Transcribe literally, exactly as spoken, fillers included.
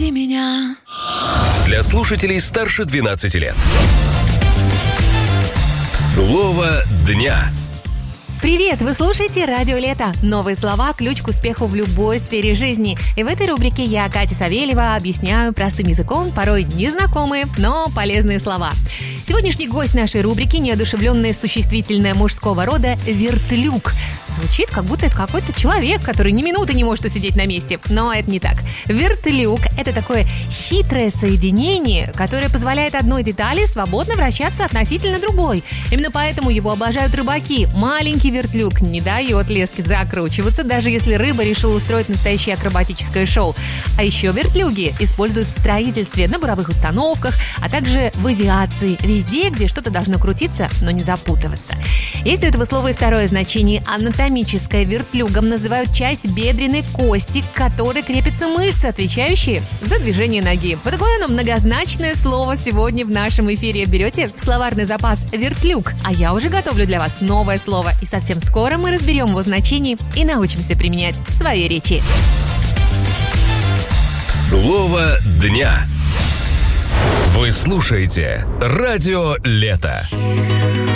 Разбуди меня. Для слушателей старше двенадцати лет. Слово дня. Привет! Вы слушаете «Радио Лето». Новые слова – ключ к успеху в любой сфере жизни. И в этой рубрике я, Катя Савельева, объясняю простым языком порой незнакомые, но полезные слова. Сегодняшний гость нашей рубрики – неодушевленное существительное мужского рода «вертлюг». Звучит, как будто это какой-то человек, который ни минуты не может усидеть на месте. Но это не так. Вертлюг – это такое хитрое соединение, которое позволяет одной детали свободно вращаться относительно другой. Именно поэтому его обожают рыбаки. Маленький вертлюг не дает леске закручиваться, даже если рыба решила устроить настоящее акробатическое шоу. А еще вертлюги используют в строительстве, на буровых установках, а также в авиации, везде, где что-то должно крутиться, но не запутываться. Есть у этого слова и второе значение. Анатомическое. Вертлюгом называют часть бедренной кости, к которой крепятся мышцы, отвечающие за движение ноги. Вот такое оно многозначное слово сегодня в нашем эфире. Берете в словарный запас «вертлюг», а я уже готовлю для вас новое слово. И совсем скоро мы разберем его значение и научимся применять в своей речи. Слово дня. Вы слушаете «Радио Лето».